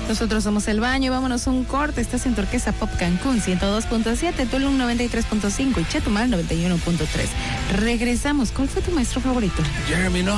Nosotros somos El Baño, vámonos a un corte. Estás en Turquesa Pop Cancún 102.7, Tulum 93.5 y Chetumal 91.3. Regresamos. ¿Cuál fue tu maestro favorito? Jeremy, no.